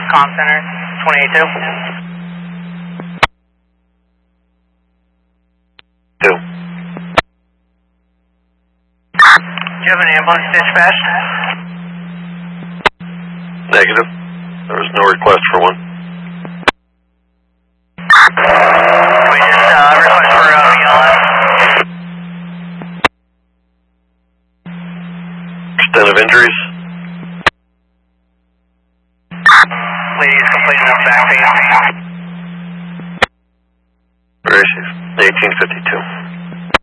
Comm Center, 282. 2. Do you have an ambulance dispatch? Negative. There was no request for one. We just request for ELS. Extent of injuries? Lady is completing up back pain. Where is she? 1852.